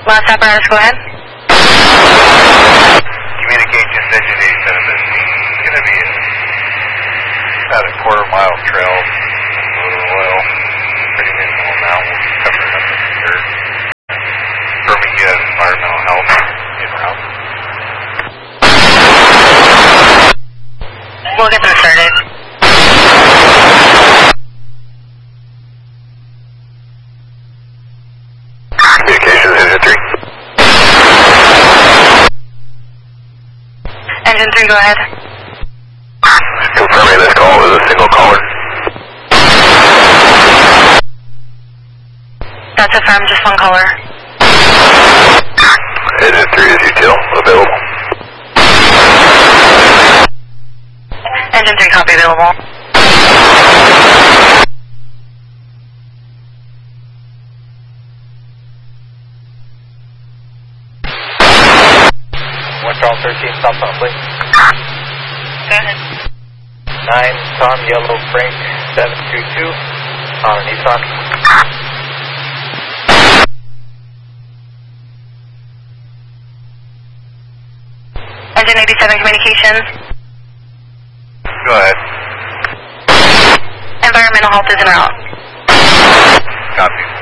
Last apparatus, go ahead. Communications engine 87. It's going to be about a quarter-mile trail, a little oil, pretty minimal amount. We'll be covering up the dirt. Confirming you have environmental health en route. We'll get them started. Communications engine 3. Engine 3, go ahead. Confirming this call is a single caller. That's affirmed, just one caller. Engine 3 is util, available. Engine 3, copy, available. Charles 13, stop sign, please. Go ahead. 9 Tom Yellow Frank 722 on a Nissan. Engine 87 communications. Go ahead. Environmental health is en route. Copy.